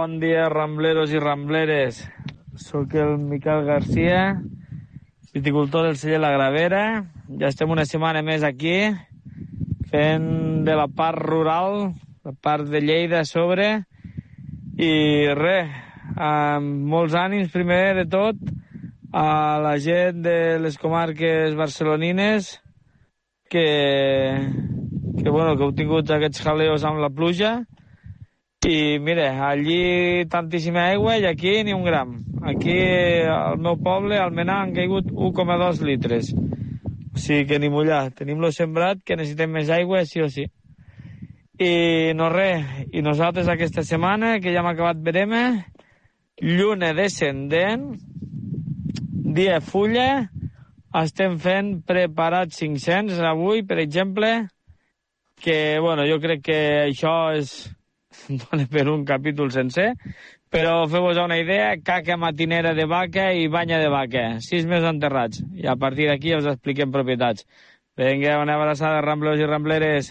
bon dia, rambleros i rambleres. Soc el Miquel García, viticultor del celler La Gravera. Ja estem una setmana més aquí, fent de la part rural, la part de Lleida a sobre, i res, amb molts ànims, primer de tot, a la gent de les comarques barcelonines, que heu tingut aquests jaleos amb la pluja, i mira, allí tantíssima aigua i aquí ni un gram. Aquí al meu poble, al Menar, han caigut 1,2 litres. O sigui que ni mullar. Tenim-lo sembrat, que necessitem més aigua, sí o sí. I no res, i nosaltres aquesta setmana, que ja hem acabat verema, lluna descendent, dia fulla, estem fent preparat 500 avui, per exemple, que, jo crec que això dona per un capítol sencer, però feu-vos una idea, caca matinera de vaca i banya de vaca, 6 mesos enterrats, i a partir d'aquí us expliquem propietats. Vinga, una abraçada, rambleros i rambleres.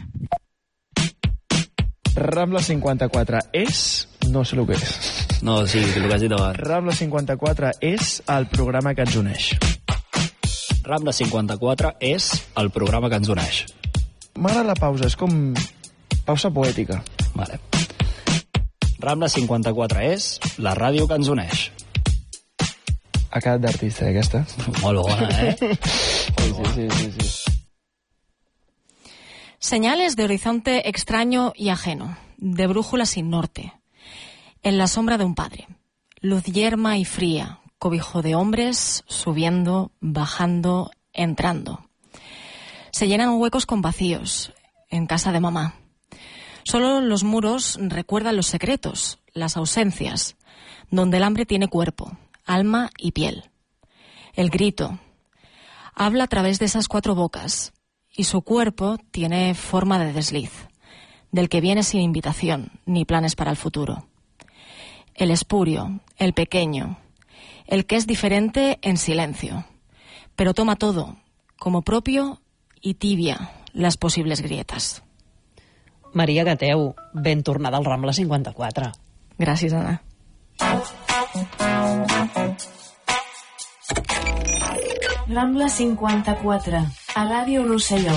Rambla 54 és... no sé el que és. No, sí, el que has dit abans. Rambla 54 és el programa que ens uneix. Rambla 54 és el programa que ens uneix. M'agrada la pausa, és com pausa poètica. Vale. Rambla 54 és la ràdio que ens uneix. Ha quedat d'artista, aquesta? Molt bona, Sí. Señales de horizonte extraño y ajeno, de brújula sin norte. En la sombra de un padre. Luz yerma y fría, cobijo de hombres, subiendo, bajando, entrando. Se llenan huecos con vacíos, en casa de mamá. Solo los muros recuerdan los secretos, las ausencias, donde el hambre tiene cuerpo, alma y piel. El grito habla a través de esas 4 bocas, y su cuerpo tiene forma de desliz, del que viene sin invitación ni planes para el futuro. El espurio, el pequeño, el que es diferente en silencio, pero toma todo como propio y tibia las posibles grietas. Maria Gateu, ben tornada al Rambla 54. Gràcies, Anna. Rambla 54, a Ràdio Rosselló.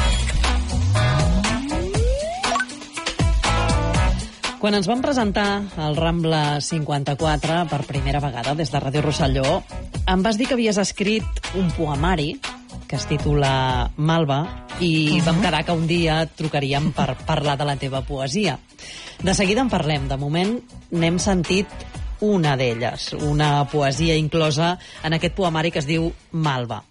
Quan ens vam presentar al Rambla 54 per primera vegada des de Ràdio Rosselló, em vas dir que havies escrit un poemari que es titula Malva, i vam quedar que un dia et trucaríem per parlar de la teva poesia. De seguida en parlem. De moment n'hem sentit una d'elles, una poesia inclosa en aquest poemari que es diu Malva.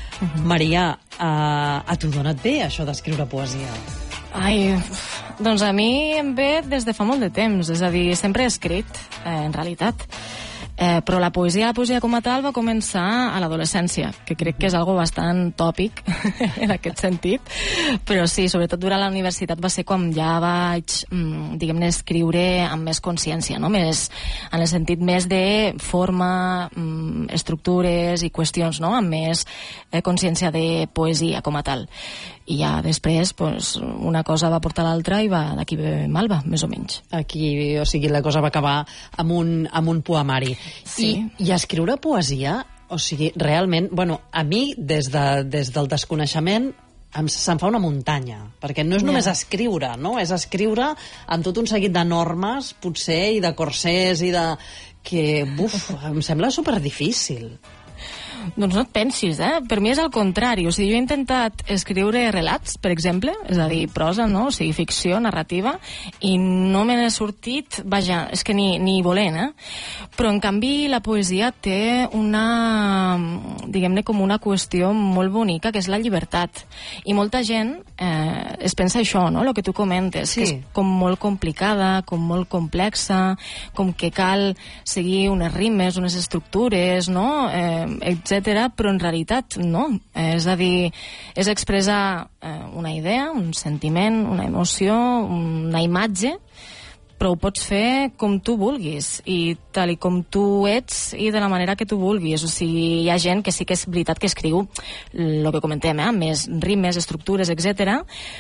Maria, a tu dona et bé això d'escriure poesia? Ai, doncs a mi em ve des de fa molt de temps, és a dir, sempre he escrit, en realitat. Però la poesia com a tal va començar a l'adolescència, que crec que és algo bastant tòpic en aquest sentit, però sí, sobretot durant la universitat va ser quan ja vaig, diguem-ne, escriure amb més consciència, no? Més, en el sentit més de forma, estructures i qüestions, no? Amb més consciència de poesia com a tal. I ja després, pues, una cosa va portar l'altra i va d'aquí ve Malva, més o menys. Aquí, o sigui, la cosa va acabar amb un poemari. Sí. I escriure poesia, o sigui, realment, bueno, a mi, des del desconeixement, se'm fa una muntanya, perquè no és només escriure, no? És escriure amb tot un seguit de normes, potser, i de corsers, i de... que, em sembla superdifícil. Doncs no et pensis, Per mi és al contrari. O sigui, jo he intentat escriure relats, per exemple, és a dir, prosa, no? O sigui, ficció, narrativa, i no me n'he sortit, vaja, és que ni volent, Però, en canvi, la poesia té una, diguem-ne, com una qüestió molt bonica, que és la llibertat. I molta gent es pensa això, no?, el que tu comentes, que és com molt complicada, com molt complexa, com que cal seguir unes rimes, unes estructures, no?, etcètera, però en realitat no. És a dir, és expressar una idea, un sentiment, una emoció, una imatge, però ho pots fer com tu vulguis, i tal i com tu ets i de la manera que tu vulguis. O sigui, hi ha gent que sí que és veritat que escriu el que comentem, amb més rimes, estructures, etcètera,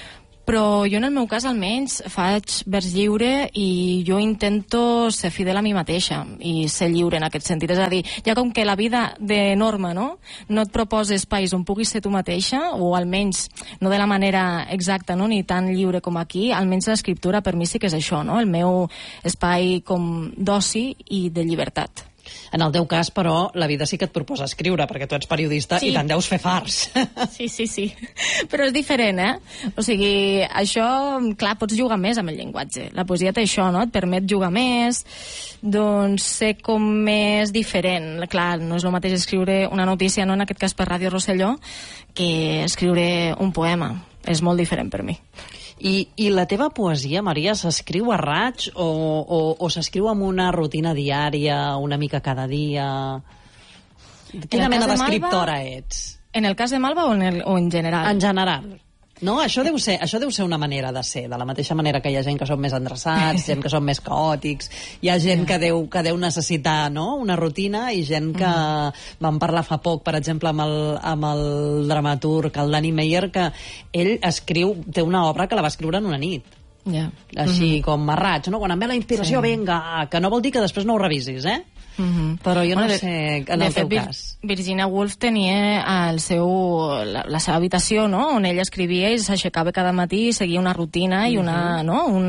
Però jo en el meu cas almenys faig vers lliure i jo intento ser fidel a mi mateixa i ser lliure en aquest sentit. És a dir, ja com que la vida de norma no et proposa espais on puguis ser tu mateixa, o almenys no de la manera exacta, no? Ni tan lliure com aquí, almenys l'escriptura per mi sí que és això, no? El meu espai com d'oci i de llibertat. En el teu cas, però, la vida sí que et proposa escriure, perquè tu ets periodista i te'n deus fer farts. Sí. Però és diferent, O sigui, això, clar, pots jugar més amb el llenguatge. La poesia té això, no? Et permet jugar més, doncs ser com més diferent. Clar, no és el mateix escriure una notícia, no en aquest cas per Ràdio Rosselló, que escriure un poema. És molt diferent per mi. I la teva poesia, Maria, s'escriu a raig o s'escriu amb una rutina diària, una mica cada dia? Quina mena d'escriptora ets? En el cas de Malva o en general? En general. No, això deu ser una manera de ser, de la mateixa manera que hi ha gent que són més endreçats, gent que són més caòtics, hi ha gent que deu necessitar, no?, una rutina, i gent que vam parlar fa poc, per exemple, amb el dramaturg, el Dani Meyer, que ell té una obra que la va escriure en una nit. Així com a raig, no? Quan em ve la inspiració, vinga, que no vol dir que després no ho revisis, però jo no sé, en el teu cas. Virginia Woolf tenia la seva habitació, no?, on ella escrivia i s'aixecava cada matí i seguia una rutina i una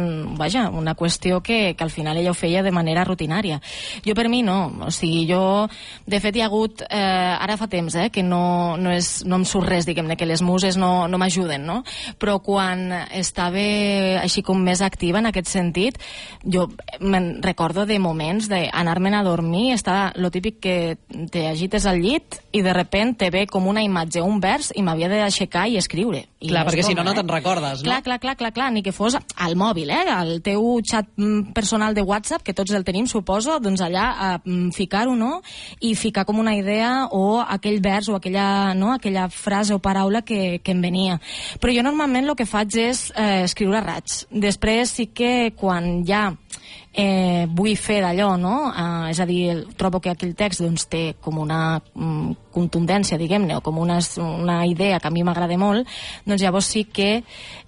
qüestió que al final ella ho feia de manera rutinària. Jo per mi no, o sigui, de fet hi ha hagut, ara fa temps que no em surt res, diguem-ne, que les muses no m'ajuden, no?, però quan estava així com més activa en aquest sentit, jo me'n recordo de moments d'anar-me'n a dormir, estava lo típic que te agites al llit i de repent te ve com una imatge, un vers, i m'havia d'aixecar i escriure. Clar, perquè si no te'n recordes, no? Clar, ni que fos al mòbil, el teu xat personal de WhatsApp, que tots el tenim, suposo, doncs allà ficar-ho, no?, i ficar com una idea o aquell vers o aquella frase o paraula que em venia. Però jo normalment el que faig és escriure a raig. Després sí que quan ja vull fer d'allò, no? És a dir, trobo que aquell text doncs, té com una contundència, diguem-ne, o com una idea que a mi m'agrada molt, doncs llavors sí que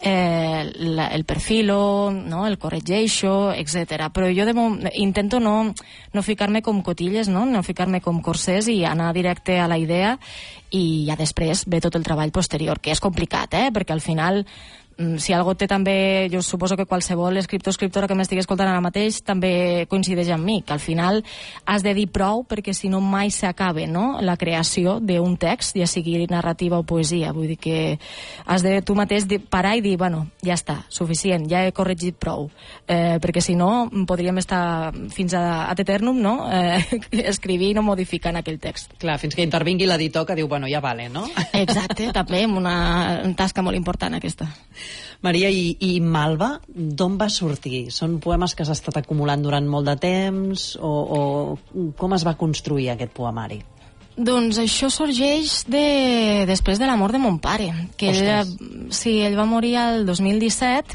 el perfilo, no? El corregeixo, etc. Però jo intento no ficar-me com cotilles, no ficar-me com corsers i anar directe a la idea, i ja després ve tot el treball posterior, que és complicat, perquè al final, si algú té també, jo suposo que qualsevol escriptor o escriptora que m'estigui escoltant ara mateix també coincideix amb mi, que al final has de dir prou, perquè si no mai s'acaba, no?, la creació d'un text, ja sigui narrativa o poesia. Vull dir que has de tu mateix parar i dir, bueno, ja està, suficient, ja he corregit prou, perquè si no podríem estar fins ad eternum, no?, escrivint o modificant aquell text. Clar, fins que intervingui l'editor que diu, bueno, ja vale, no? Exacte, també, una tasca molt important aquesta. Maria, i Malva, d'on va sortir? Són poemes que has estat acumulant durant molt de temps o com es va construir aquest poemari? Doncs això sorgeix després de la mort de mon pare, que ell va morir el 2017,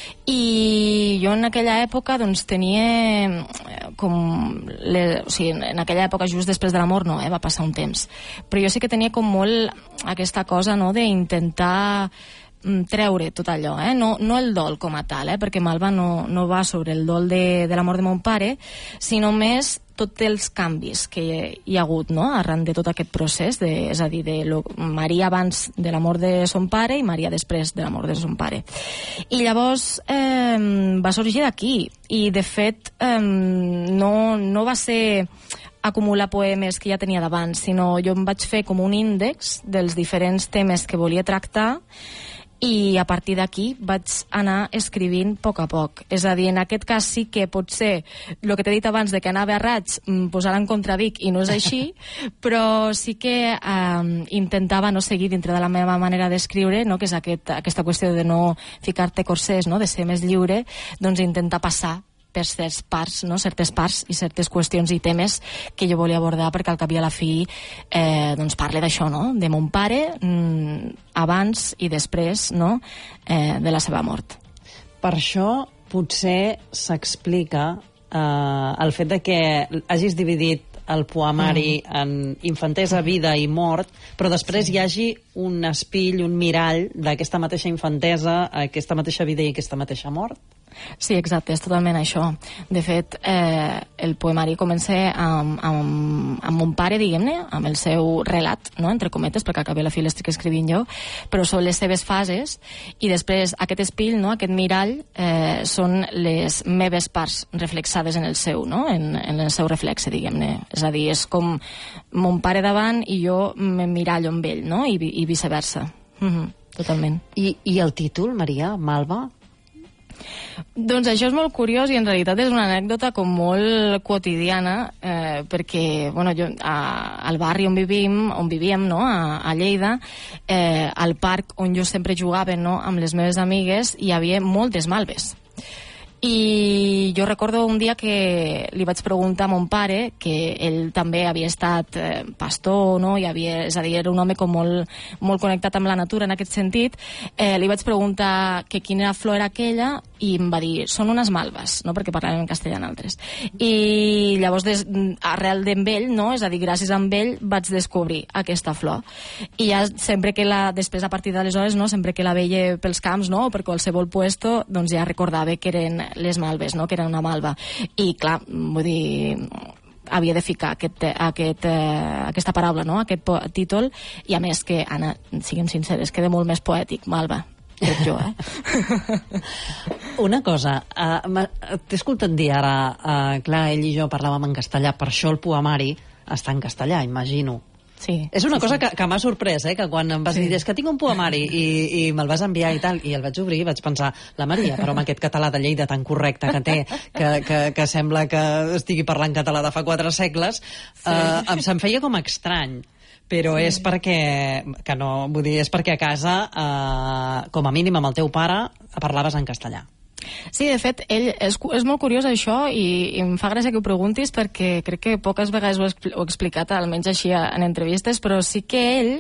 i jo en aquella època doncs tenia en aquella època just després de la mort no, va passar un temps, però jo sí que tenia com molt aquesta cosa, no, d'intentar treure tot allò, no el dol com a tal, perquè Malva no va sobre el dol de la mort de mon pare, sinó més tots els canvis que hi ha hagut, no?, arran de tot aquest procés, és a dir, de Maria abans de la mort de son pare i Maria després de la mort de son pare. I llavors va sorgir d'aquí, i de fet no va ser acumular poemes que ja tenia d'abans, sinó jo em vaig fer com un índex dels diferents temes que volia tractar, i a partir d'aquí vaig anar escrivint a poc. És a dir, en aquest cas sí que potser el que t'he dit abans de que anava a raig, doncs ara en contradic i no és així, però sí que intentava no seguir dintre de la meva manera d'escriure, no? Que és aquesta qüestió de no ficar-te corsers, no? De ser més lliure, doncs intentar passar per certes parts i certes qüestions i temes que jo volia abordar, perquè al cap i a la fi doncs parle d'això, no?, de mon pare abans i després, no?, de la seva mort. Per això potser s'explica el fet de que hagis dividit el poemari en infantesa, vida i mort, però després hi hagi un espill, un mirall d'aquesta mateixa infantesa, aquesta mateixa vida i aquesta mateixa mort? Sí, exacte, és totalment això. De fet, el poemari comença amb mon pare, diguem-ne, amb el seu relat, no? Entre cometes, perquè al cap i a la fi l'estic escrivint jo, però són les seves fases, i després aquest espill, no? Aquest mirall, són les meves parts reflexades en el seu, no? En el seu reflexe, diguem-ne. És a dir, és com mon pare davant i jo m'emmirallo amb ell, no? I viceversa. Totalment. I el títol, Maria, Malva? Doncs això és molt curiós i en realitat és una anècdota com molt quotidiana, perquè bueno, jo, al barri on vivíem, no? A Lleida, al parc on jo sempre jugava, no? Amb les meves amigues, hi havia moltes malves. I jo recordo un dia que li vaig preguntar a mon pare, que ell també havia estat pastor, no? És a dir, era un home com molt connectat amb la natura en aquest sentit. Li vaig preguntar que quina flor era aquella i em va dir, són unes malves, no? Perquè parlàvem en castellà altres. I llavors, arrel d'en ell, no? És a dir, gràcies a ell vaig descobrir aquesta flor. I ja sempre que després, a partir d'aleshores, no? Sempre que la veia pels camps, no? O per qualsevol puesto, doncs ja recordava que eren les malves, no? Que era una malva. I clar, vull dir, havia de ficar aquesta paraula, no? Aquest títol, i a més que, Anna, siguem sinceres, queda molt més poètic, malva. Crec jo, Una cosa, t'he escoltat dir ara, clar, ell i jo parlàvem en castellà, per això el poemari està en castellà, imagino. Sí. És una cosa que m'ha sorprès, que quan em vas dir, és que tinc un poemari i me'l vas enviar i tal, i el vaig obrir i vaig pensar, la Maria, però amb aquest català de Lleida tan correcte que té, que sembla que estigui parlant català de fa 4 segles, se'm feia com estrany. Però és perquè, és perquè a casa, com a mínim amb el teu pare, parlaves en castellà. Sí, de fet, ell és molt curiós això i em fa gràcia que ho preguntis perquè crec que poques vegades ho he explicat, almenys així en entrevistes, però sí que ell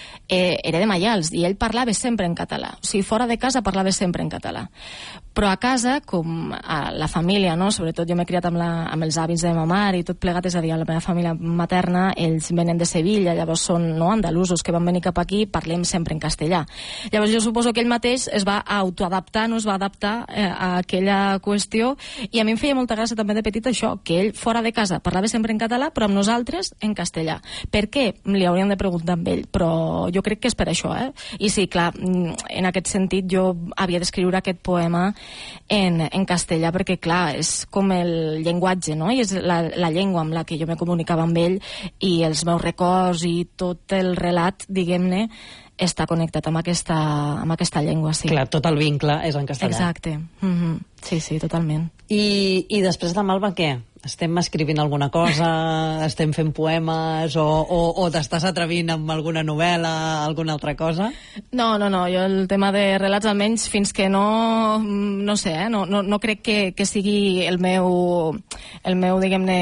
era de Maials i ell parlava sempre en català. O sigui, fora de casa parlava sempre en català. Però a casa, com a la família, no? Sobretot jo m'he criat amb els avis de ma mare i tot plegat, és a dir, a la meva família materna, ells venen de Sevilla, llavors són andalusos que van venir cap aquí, parlem sempre en castellà. Llavors jo suposo que ell mateix es va autoadaptar, no es va adaptar a aquella qüestió, i a mi em feia molta gràcia també de petit això, que ell fora de casa parlava sempre en català, però amb nosaltres en castellà. Per què? Li hauríem de preguntar amb ell, però jo crec que és per això, I sí, clar, en aquest sentit jo havia d'escriure aquest poema en castellà, perquè clar, és com el llenguatge, no? I és la llengua amb la que jo me comunicava amb ell, i els meus records i tot el relat, diguem-ne, està connectat amb aquesta llengua, sí. Clar, tot el vincle és en castellà. Exacte. Sí, totalment. I després de Malva, què? Estem escrivint alguna cosa? Estem fent poemes? O t'estàs atrevint amb alguna novel·la, alguna altra cosa? No, jo el tema de relats, almenys fins que no sé, no crec que sigui el meu diguem-ne,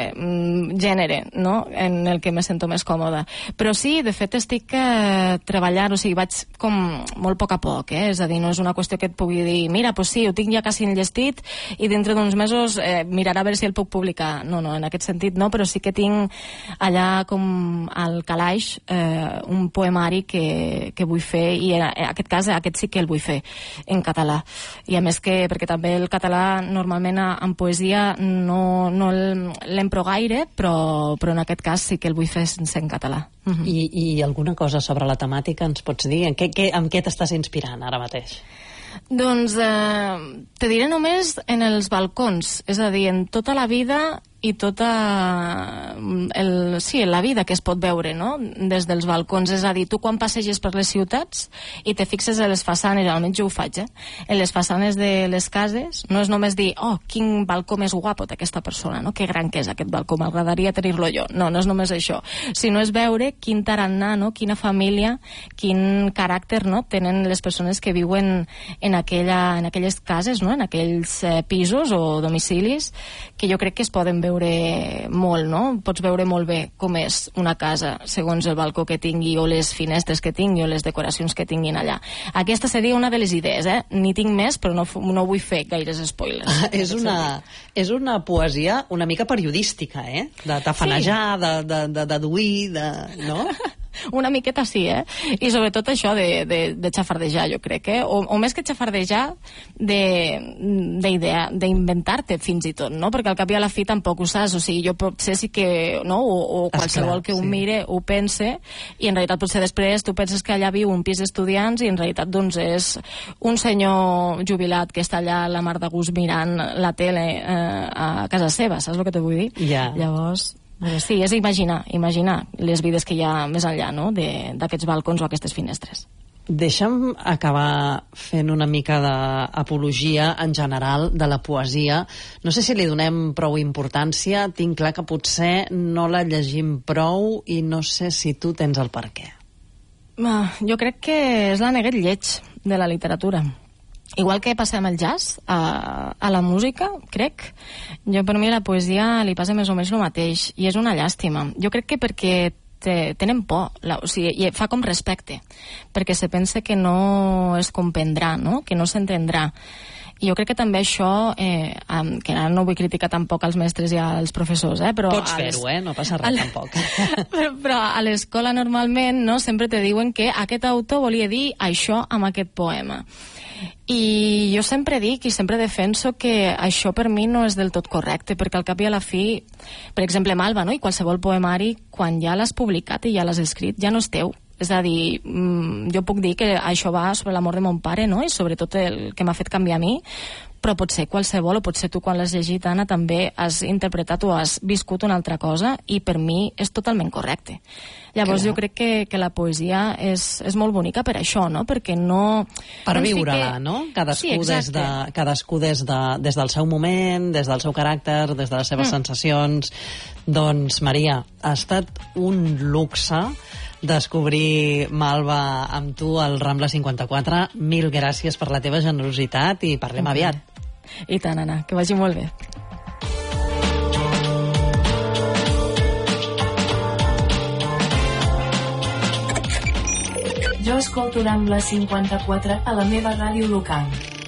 gènere, no? En el que me sento més còmoda. Però sí, de fet estic treballant, o sigui, vaig com molt a poc, és a dir, no és una qüestió que et pugui dir, mira, pues sí, ho tinc ja quasi enllestit i dintre d'uns mesos mirarà a veure si el puc publicar. No, en aquest sentit no, però sí que tinc allà com al calaix un poemari que vull fer, i en aquest sí que el vull fer en català. I a més que, perquè també el català normalment en poesia no l'empro gaire, però en aquest cas sí que el vull fer sense en català. I alguna cosa sobre la temàtica ens pots dir? En què t'estàs inspirant ara mateix? Doncs te diré només en els balcons, és a dir, en tota la vida i tota la vida que es pot veure, no? Des dels balcons, és a dir, tu quan passeges per les ciutats i te fixes a les façanes, almenys jo ho faig, en les façanes de les cases, no és només dir, oh, quin balcó més guapo té aquesta persona, no? Que gran que és aquest balcó, m'agradaria tenir-lo jo. No és només això, sinó és veure quin tarannà, no? Quina família, quin caràcter, no? Tenen les persones que viuen en aquelles cases, no? En aquells pisos o domicilis, que jo crec que es poden veure veure molt, no? Pots veure molt bé com és una casa segons el balcó que tingui o les finestres que tingui o les decoracions que tinguin allà. Aquesta seria una de les idees, N'hi tinc més, però no vull fer gaires spoilers. És una poesia una mica periodística, de tafanejar, de deduir, no? Una miqueta sí, I sobretot això de xafardejar, jo crec, o més que xafardejar, d'inventar-te fins i tot, no? Perquè al cap i a la fi tampoc ho saps, o sigui, jo potser sí que, no? O qualsevol que ho mire ho pense, i en realitat potser després tu penses que allà viu un pis d'estudiants i en realitat doncs és un senyor jubilat que està allà a la mar de gust mirant la tele a casa seva, saps el que te vull dir? Ja. Llavors... Sí, és imaginar les vides que hi ha més enllà, no?, d'aquests balcons o aquestes finestres. Deixa'm acabar fent una mica d'apologia en general de la poesia. No sé si li donem prou importància, tinc clar que potser no la llegim prou i no sé si tu tens el per què. Jo crec que és l'aneguet lleig de la literatura. Igual que passa amb el jazz, a la música, crec, per mi la poesia li passa més o menys el mateix, i és una llàstima. Jo crec que perquè tenen por, o sigui, fa com respecte, perquè se pensa que no es comprendrà, no?, que no s'entendrà. I jo crec que també això, que ara no vull criticar tampoc als mestres i als professors, però... Pots fer-ho, no passa res tampoc. Però a l'escola normalment, no, sempre te diuen que aquest autor volia dir això amb aquest poema. I jo sempre dic i sempre defenso que això per mi no és del tot correcte, perquè al cap i a la fi, per exemple, Malva, no?, i qualsevol poemari, quan ja l'has publicat i ja l'has escrit, ja no és teu. És a dir, jo puc dir que això va sobre l'amor de mon pare, no?, i sobretot el que m'ha fet canviar a mi, però potser qualsevol, o potser tu quan l'has llegit, Anna, també has interpretat o has viscut una altra cosa, i per mi és totalment correcte. Llavors jo crec que la poesia és molt bonica per això, no?, perquè no... Per viure-la, no? Cadascú des del seu moment, des del seu caràcter, des de les seves sensacions. Doncs, Maria, ha estat un luxe descobrir Malva amb tu al Rambla 54. Mil gràcies per la teva generositat i parlem aviat. I tant, Anna, que vagi molt bé. Jo escolto Rambla 54 a la meva ràdio local.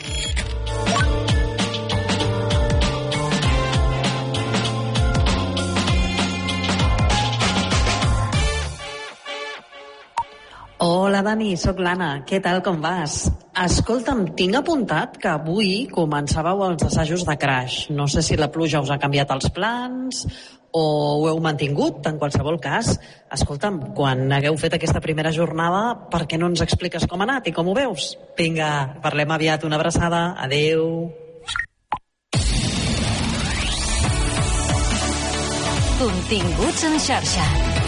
Hola, Dani, sóc l'Anna. Què tal, com vas? Escolta'm, tinc apuntat que avui començàveu els assajos de Crash. No sé si la pluja us ha canviat els plans o ho heu mantingut. En qualsevol cas, escolta'm, quan hagueu fet aquesta primera jornada, per què no ens expliques com ha anat i com ho veus? Vinga, parlem aviat. Una abraçada. Adéu. Continguts en xarxa.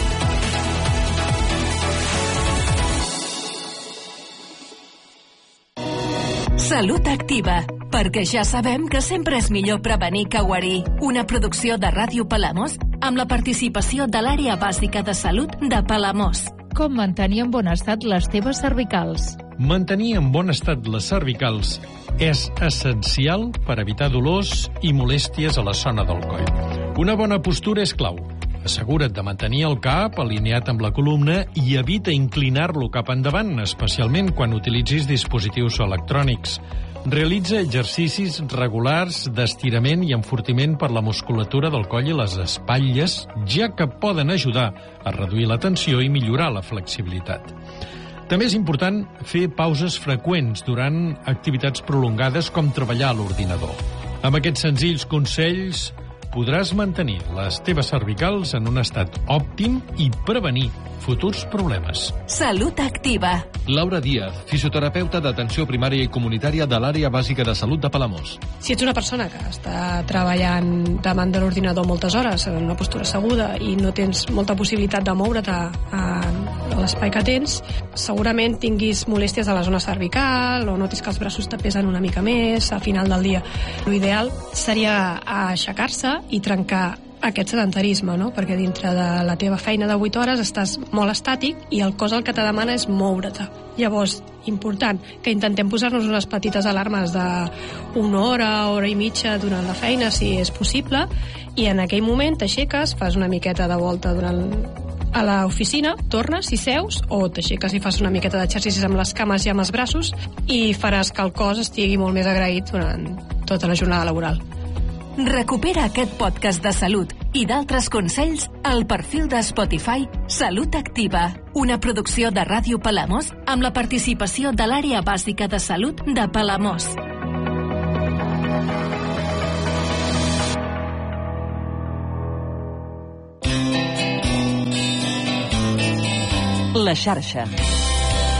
Salut Activa, perquè ja sabem que sempre és millor prevenir que guarir. Una producció de Ràdio Palamós amb la participació de l'Àrea Bàsica de Salut de Palamós. Com mantenir en bon estat les teves cervicals? Mantenir en bon estat les cervicals és essencial per evitar dolors i molèsties a la zona del coll. Una bona postura és clau. Assegura't de mantenir el cap alineat amb la columna i evita inclinar-lo cap endavant, especialment quan utilitzis dispositius electrònics. Realitza exercicis regulars d'estirament i enfortiment per la musculatura del coll i les espatlles, ja que poden ajudar a reduir la tensió i millorar la flexibilitat. També és important fer pauses freqüents durant activitats prolongades com treballar a l'ordinador. Amb aquests senzills consells podràs mantenir les teves cervicals en un estat òptim i prevenir futurs problemes. Salut Activa. Laura Díaz, fisioterapeuta d'atenció primària i comunitària de l'Àrea Bàsica de Salut de Palamós. Si ets una persona que està treballant davant de l'ordinador moltes hores en una postura asseguda i no tens molta possibilitat de moure't a l'espai que tens, segurament tinguis molèsties a la zona cervical o notis que els braços te pesen una mica més al final del dia. L'ideal seria aixecar-se i trencar aquest sedentarisme, no? Perquè dintre de la teva feina de 8 hores estàs molt estàtic i el cos el que te demana és moure-te. Llavors, important, que intentem posar-nos unes petites alarmes d'1 hora, hora i mitja durant la feina, si és possible, i en aquell moment t'aixeques, fas una miqueta de volta a l'oficina, tornes i seus, o t'aixeques i fas una miqueta d'exercicis amb les cames i amb els braços, i faràs que el cos estigui molt més agraït durant tota la jornada laboral. Recupera aquest podcast de salut i d'altres consells al perfil de Spotify Salut Activa, una producció de Ràdio Palamós amb la participació de l'Àrea Bàsica de Salut de Palamós. La xarxa.